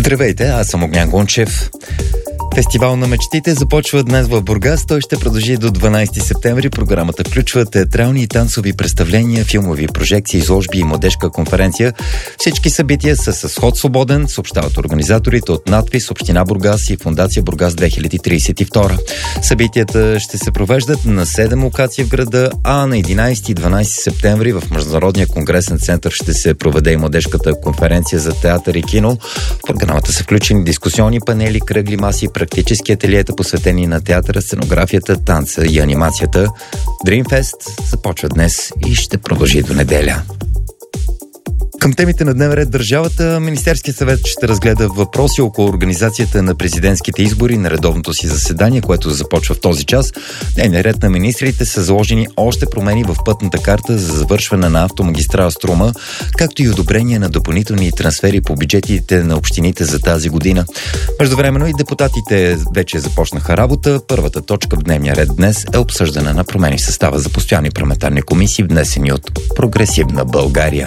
Здравейте, аз съм Огнян Гончев. Фестивал на мечтите започва днес в Бургас. Той ще продължи до 12 септември. Програмата включва театрални и танцови представления, филмови прожекции, изложби и младежка конференция. Всички събития са с ход свободен, съобщават организаторите от надвис, Община Бургас и Фондация Бургас 2032. Събитията ще се провеждат на 7 локации в града, а на 11 и 12 септември в Международния конгресен център ще се проведе и младежката конференция за театър и кино. В програмата са включени дискусионни панели, кръгли маси, практически ателиета, посветени на театъра, сценографията, танца и анимацията. Dreamfest започва днес и ще продължи до неделя. Към темите на дневен ред държавата, Министерският съвет ще разгледа въпроси около организацията на президентските избори на редовното си заседание, което започва в този час. Дневният ред на министрите са заложени още промени в пътната карта за завършване на автомагистрала Струма, както и одобрение на допълнителни трансфери по бюджетите на общините за тази година. Междувременно и депутатите вече започнаха работа. Първата точка в дневния ред днес е обсъждане на промени в състава за постоянни парламентарни комисии, внесени от Прогресивна България.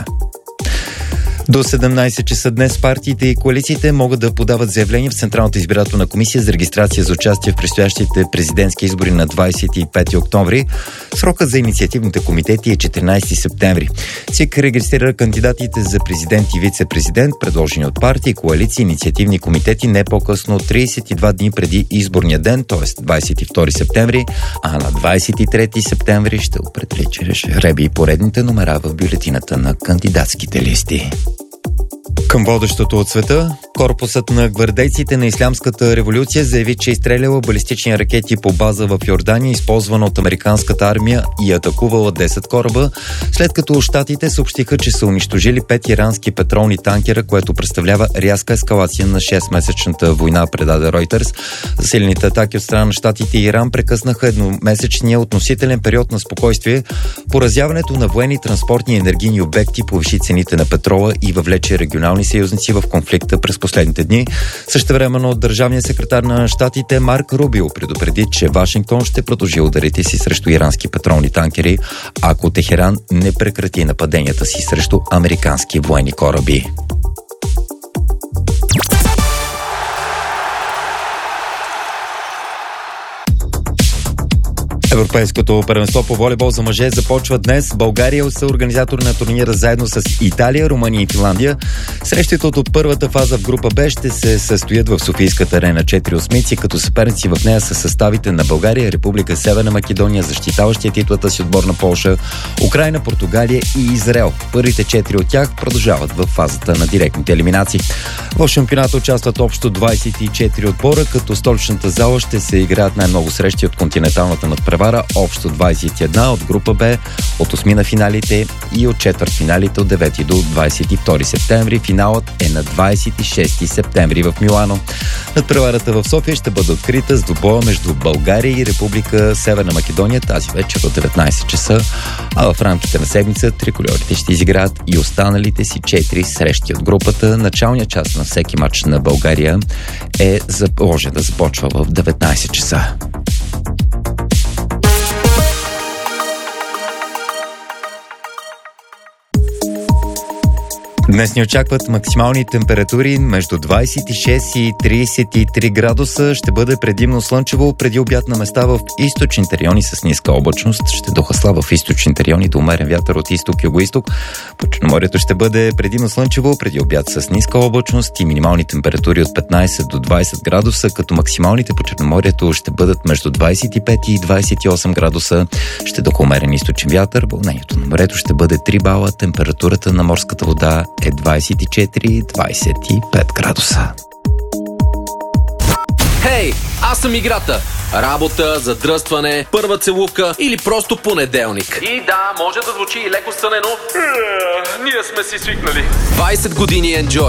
До 17 часа днес партиите и коалициите могат да подават заявление в Централната избирателна комисия за регистрация за участие в предстоящите президентски избори на 25 октомври. Срокът за инициативните комитети е 14 септември. ЦИК регистрира кандидатите за президент и вице-президент, предложени от партии, коалиции, инициативни комитети не по-късно от 32 дни преди изборния ден, т.е. 22 септември, а на 23 септември ще определи чрез жребий и поредните номера в бюлетината на кандидатските листи. Към водещото от света, корпусът на гвардейците на Ислямската революция заяви, че изстреляла балистични ракети по база в Йордания, използвана от американската армия и атакувала 10 кораба, след като щатите съобщиха, че са унищожили 5 ирански петролни танкера, което представлява рязка ескалация на 6-месечната война, предаде Reuters. Засилените атаки от страна на щатите и Иран прекъснаха едномесечния относителен период на спокойствие. Поразяването на военни, транспортни и енергийни обекти повиши цените на петрола и въвлече регионални съюзници в конфликта през последните дни. Същевременно държавният секретар на щатите Марк Рубио предупреди, че Вашингтон ще продължи ударите си срещу ирански петролни танкери, ако Техеран не прекрати нападенията си срещу американски военни кораби. Европейското първенство по волейбол за мъже започва днес. България са организатор на турнира заедно с Италия, Румъния и Финландия. Срещите от първата фаза в група Б ще се състоят в Софийската арена 4 осмици, като съперници в нея са съставите на България, Република Северна Македония, защитаващия титлата си отбор на Полша, Украйна, Португалия и Израел. Първите 4 от тях продължават в фазата на директните елиминации. В шампионата участват общо 24 отбора, като столичната зала ще се играят най-много срещи от континенталната надпревара, общо 21 от група Б, от 8 на финалите и от четвъртфиналите от 9 до 22 септември. Финалът е на 26 септември в Милано. Надпреварата в София ще бъде открита с двубоя между България и Република Северна Македония тази вечер от 19 часа, а в рамките на седмица трикольорите ще изиграят и останалите си 4 срещи от групата. Началният час на всеки матч на България е заложен да започва в 19 часа. Днес ни очакват максимални температури между 26 и 33 градуса. Ще бъде предимно слънчево, преди обяд на места в източните райони с ниска облачност. Ще духа слаба в източните райони до умерен вятър от изток-югоизток. По Черноморието ще бъде предимно слънчево, преди обяд с ниска облачност и минимални температури от 15 до 20 градуса, като максималните по Черноморието ще бъдат между 25 и 28 градуса. Ще духа умерен източен вятър. Вълнението на морето ще бъде 3 бала. Температурата на морската вода е 24-25 градуса. Хей, аз съм играта. Работа, задръстване, първа целувка или просто понеделник. И да, може да звучи и леко сънено. Ние сме си свикнали. 20 години Enjoy.